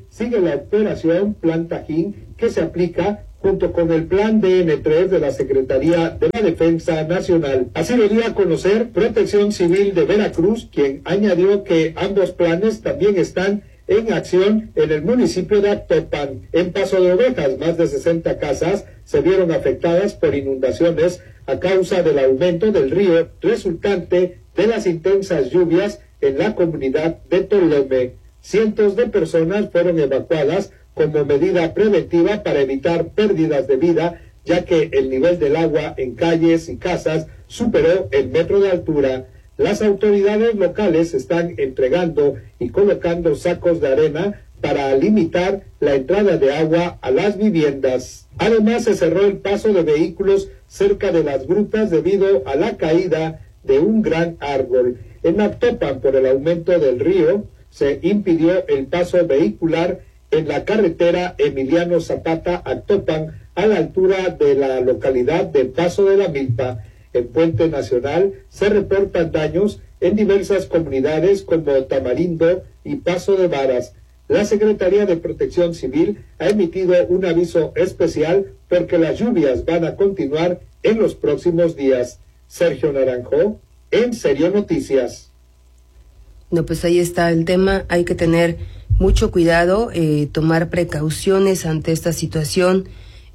sigue la operación Plan Tajín, que se aplica junto con el Plan DN3 de la Secretaría de la Defensa Nacional. Así lo dio a conocer Protección Civil de Veracruz, quien añadió que ambos planes también están en acción en el municipio de Actopan. En Paso de Ovejas, más de 60 casas se vieron afectadas por inundaciones a causa del aumento del río resultante de las intensas lluvias en la comunidad de Tolome. Cientos de personas fueron evacuadas como medida preventiva para evitar pérdidas de vida, ya que el nivel del agua en calles y casas superó el metro de altura. Las autoridades locales están entregando y colocando sacos de arena para limitar la entrada de agua a las viviendas. Además, se cerró el paso de vehículos cerca de las grutas debido a la caída de un gran árbol. En Actopan, por el aumento del río, se impidió el paso vehicular en la carretera Emiliano Zapata Actopan a la altura de la localidad de Paso de la Milpa. En Puente Nacional se reportan daños en diversas comunidades como Tamarindo y Paso de Varas. La Secretaría de Protección Civil ha emitido un aviso especial porque las lluvias van a continuar en los próximos días. Sergio Naranjo, En Serio Noticias. No, pues ahí está el tema. Hay que tener mucho cuidado, tomar precauciones ante esta situación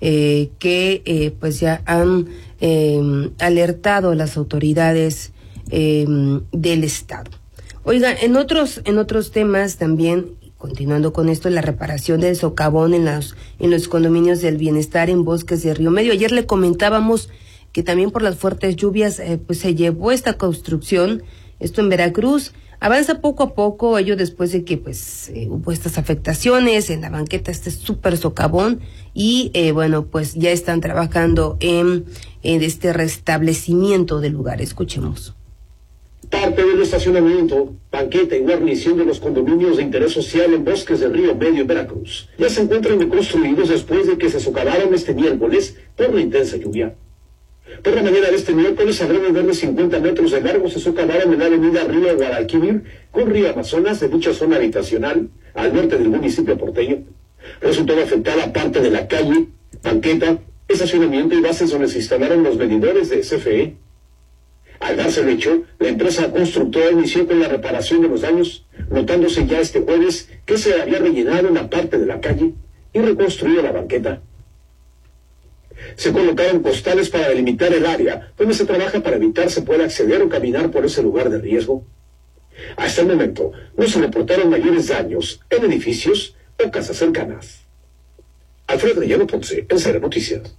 que pues ya han alertado las autoridades del Estado. Oiga, en otros temas también, continuando con esto, la reparación del socavón en los condominios del Bienestar en Bosques de Río Medio. Ayer le comentábamos que también por las fuertes lluvias pues se llevó esta construcción, esto en Veracruz. Avanza poco a poco, ello después de que pues hubo estas afectaciones en la banqueta, este súper socavón, y bueno, pues ya están trabajando en este restablecimiento del lugar. Escuchemos. Parte del estacionamiento, banqueta y guarnición de los condominios de interés social en Bosques del Río Medio, Veracruz, ya se encuentran reconstruidos después de que se socavaron este miércoles por la intensa lluvia. Por la mañana de este miércoles, alrededor de 50 metros de largo se socavaron en la avenida Río Guadalquivir con Río Amazonas de dicha zona habitacional al norte del municipio porteño. Resultó afectada parte de la calle, banqueta, estacionamiento y bases donde se instalaron los medidores de CFE. Al darse el hecho, la empresa constructora inició con la reparación de los daños, notándose ya este jueves que se había rellenado una parte de la calle y reconstruido la banqueta. Se colocaron postales para delimitar el área donde se trabaja para evitar se pueda acceder o caminar por ese lugar de riesgo. Hasta el momento no se reportaron mayores daños en edificios o casas cercanas. Alfredo Llano Ponce, En Serio Noticias.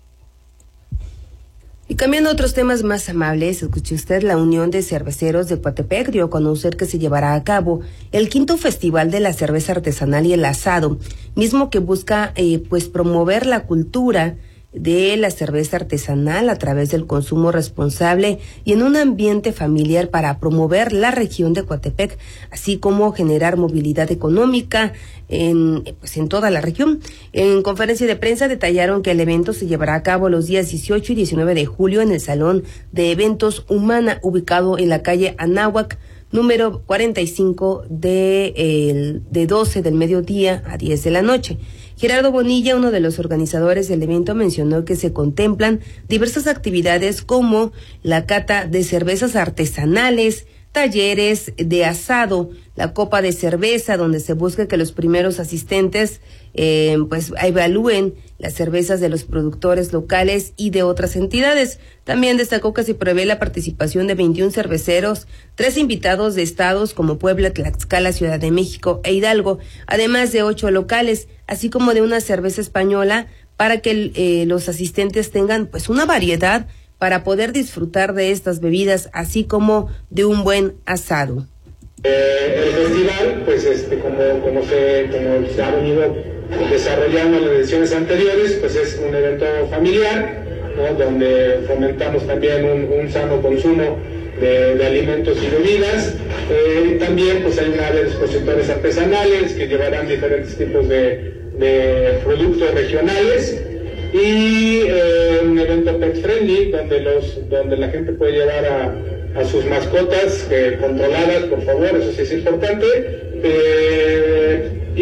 Y cambiando a otros temas más amables, escuche usted, la Unión de Cerveceros de Coatepec dio a conocer que se llevará a cabo el 5º Festival de la Cerveza Artesanal y el Asado, mismo que busca pues promover la cultura de la cerveza artesanal a través del consumo responsable y en un ambiente familiar para promover la región de Coatepec, así como generar movilidad económica en toda la región. En conferencia de prensa detallaron que el evento se llevará a cabo los días 18 y 19 de julio en el Salón de Eventos Humana, ubicado en la calle Anáhuac, número 45 de 12 del mediodía a 10 de la noche. Gerardo Bonilla, uno de los organizadores del evento, mencionó que se contemplan diversas actividades como la cata de cervezas artesanales, talleres de asado, la copa de cerveza, donde se busca que los primeros asistentes pues evalúen las cervezas de los productores locales y de otras entidades. También destacó que se prevé la participación de 21 cerveceros, 3 invitados de estados como Puebla, Tlaxcala, Ciudad de México e Hidalgo, además de 8 locales, así como de una cerveza española, para que los asistentes tengan pues una variedad para poder disfrutar de estas bebidas, así como de un buen asado. El festival, pues como se ha venido desarrollando en las ediciones anteriores, pues es un evento familiar, ¿no?, donde fomentamos también un sano consumo de alimentos y bebidas. También pues hay una de expositores artesanales que llevarán diferentes tipos de productos regionales. Y un evento pet friendly donde la gente puede llevar a sus mascotas controladas, por favor, eso sí es importante. Y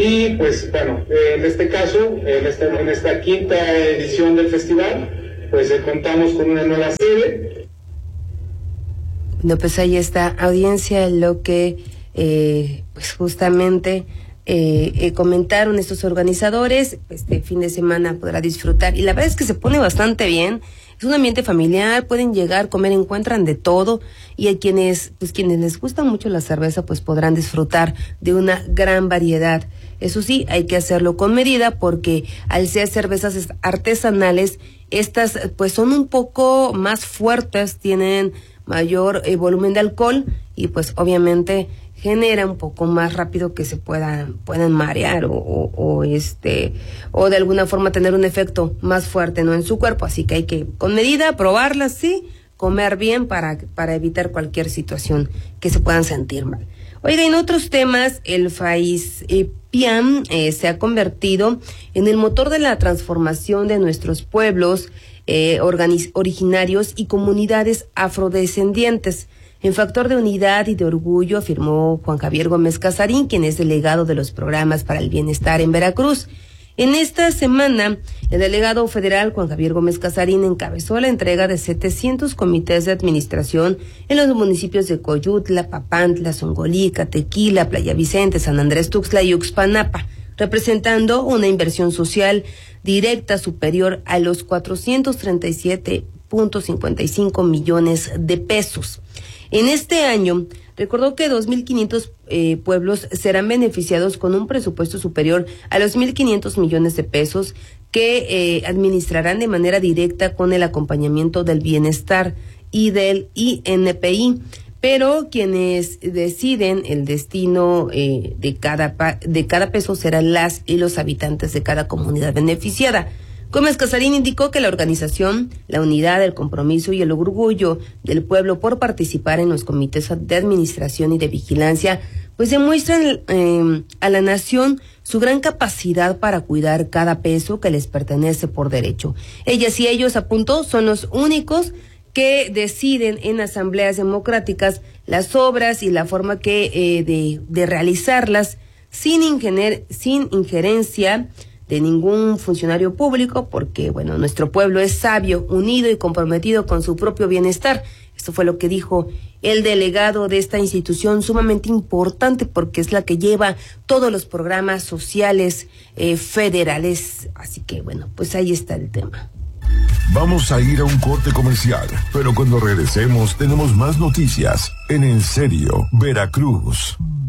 Y pues bueno, en este caso, en esta quinta edición del festival, pues contamos con una nueva sede. No, pues ahí está, audiencia, lo que pues justamente comentaron estos organizadores. Este fin de semana podrá disfrutar, y la verdad es que se pone bastante bien. Es un ambiente familiar, pueden llegar, comer, encuentran de todo, y hay quienes les gusta mucho la cerveza, pues podrán disfrutar de una gran variedad. Eso sí, hay que hacerlo con medida, porque al ser cervezas artesanales, estas pues son un poco más fuertes, tienen mayor volumen de alcohol, y pues obviamente genera un poco más rápido que se puedan marear o de alguna forma tener un efecto más fuerte, ¿no?, en su cuerpo. Así que hay que con medida probarlas, sí, comer bien para evitar cualquier situación que se puedan sentir mal. Oiga, en otros temas, el FAISPIAM se ha convertido en el motor de la transformación de nuestros pueblos originarios y comunidades afrodescendientes. En factor de unidad y de orgullo, afirmó Juan Javier Gómez Casarín, quien es delegado de los programas para el bienestar en Veracruz. En esta semana, el delegado federal Juan Javier Gómez Casarín encabezó la entrega de 700 comités de administración en los municipios de Coyutla, Papantla, Zongolica, Tequila, Playa Vicente, San Andrés Tuxtla y Uxpanapa, representando una inversión social directa superior a los 437.55 millones de pesos. En este año, recordó que 2.500 pueblos serán beneficiados con un presupuesto superior a los 1.500 millones de pesos que administrarán de manera directa con el acompañamiento del bienestar y del INPI. Pero quienes deciden el destino de cada peso serán las y los habitantes de cada comunidad beneficiada. Gómez Casarín indicó que la organización, la unidad, el compromiso y el orgullo del pueblo por participar en los comités de administración y de vigilancia, pues demuestran a la nación su gran capacidad para cuidar cada peso que les pertenece por derecho. Ellas y ellos, apuntó, son los únicos que deciden en asambleas democráticas las obras y la forma de realizarlas sin injerencia de ningún funcionario público, porque bueno, nuestro pueblo es sabio, unido y comprometido con su propio bienestar. Esto fue lo que dijo el delegado de esta institución, sumamente importante porque es la que lleva todos los programas sociales federales. Así que bueno, pues ahí está el tema. Vamos a ir a un corte comercial, pero cuando regresemos tenemos más noticias en En Serio, Veracruz.